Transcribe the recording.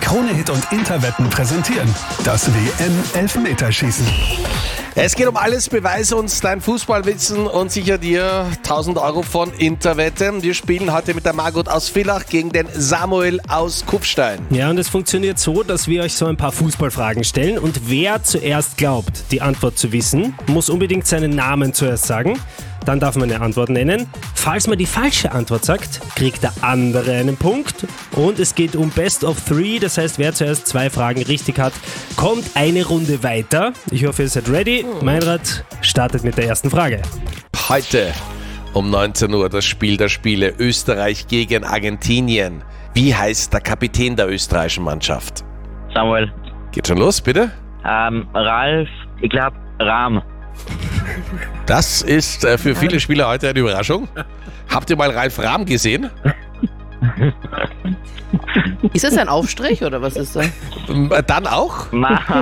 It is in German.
Krone-Hit und Interwetten präsentieren das WM-Elfmeterschießen. Es geht um alles, beweise uns dein Fußballwissen und sicher dir 1.000 Euro von Interwetten. Wir spielen heute mit der Margot aus Villach gegen den Samuel aus Kufstein. Ja, und es funktioniert so, dass wir euch so ein paar Fußballfragen stellen und wer zuerst glaubt, die Antwort zu wissen, muss unbedingt seinen Namen zuerst sagen. Dann darf man eine Antwort nennen. Falls man die falsche Antwort sagt, kriegt der andere einen Punkt. Und es geht um Best of 3, das heißt, wer zuerst 2 Fragen richtig hat, kommt eine Runde weiter. Ich hoffe, ihr seid ready. Meinrad startet mit der ersten Frage. Heute um 19 Uhr das Spiel der Spiele Österreich gegen Argentinien. Wie heißt der Kapitän der österreichischen Mannschaft? Samuel. Geht schon los, bitte? Ralf, ich glaube Rahm. Das ist für viele Spieler heute eine Überraschung. Habt ihr mal Ralf Rahm gesehen? Ist das ein Aufstrich oder was ist das? Dann auch?